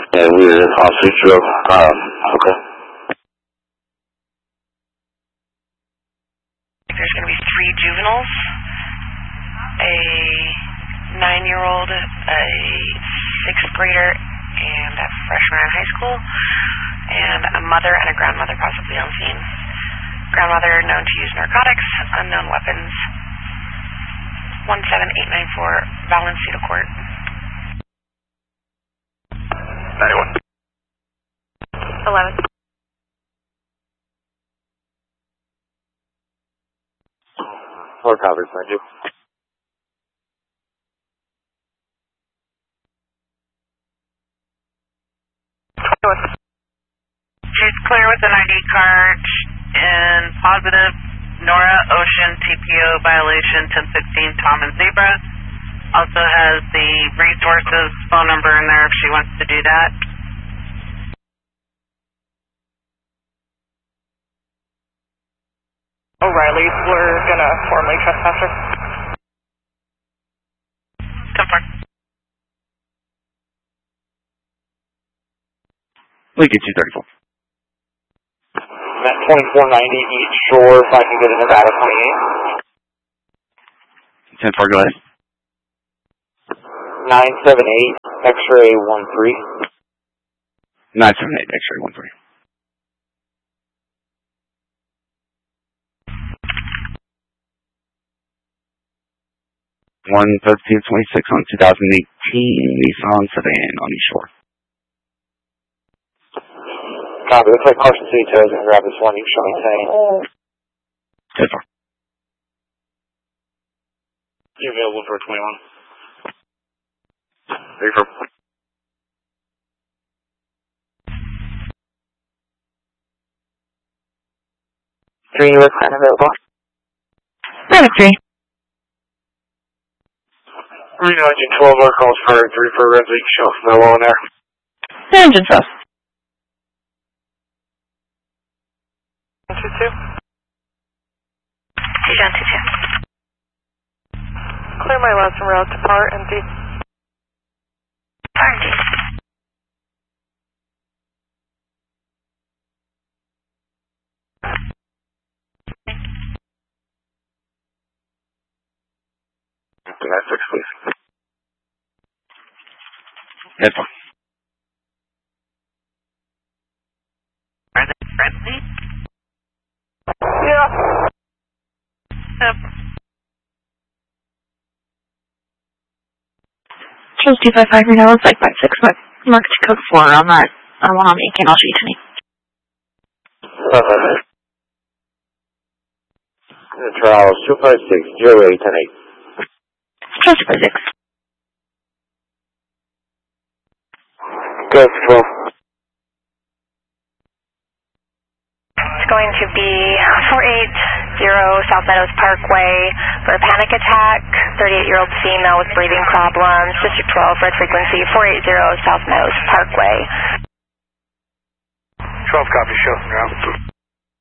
And we are on Sutra. Okay. There's going to be 3 juveniles, a 9-year-old, a 6th grader, and a freshman in high school, and a mother and a grandmother possibly on scene. Grandmother known to use narcotics, unknown weapons. 17894 Valencito Court. 91. 11. Four covers, thank you. She's clear with an ID card and positive Nora Ocean TPO violation 1016 Tom and Zebra. Also has the resources phone number in there if she wants to do that. O'Reilly, we're gonna formally trespass her. Confirm. Lincoln 234. At 2490 East Shore, if I can get a Nevada 28. 10-4, go ahead. 978 X-ray 13. 978, X-ray 13. 11326 on 2018 Nissan Sedan on East Shore. Copy. Looks like Carson City Tow is going to grab this one. You can show me 10. 10-4. You available for 21? 34. Three, you look available. 93. 3912 our calls for 3 for Renzi. Show us no on there. The engine's off. 22. Dijon 22. Clear my left and route to PAR and D. PAR and D. That's 6, please. 10-4. Are they friendly? Yeah. Charles 255, Reno, looks like 56, but marked code 4 on that. I want on the Canal Street to me. Charles 256 08 10-8. Charles 256. Go, control. It's going to be 480 South Meadows Parkway for a panic attack. 38-year-old female with breathing problems. District 12, red frequency, 480 South Meadows Parkway. 12 copy, show us around.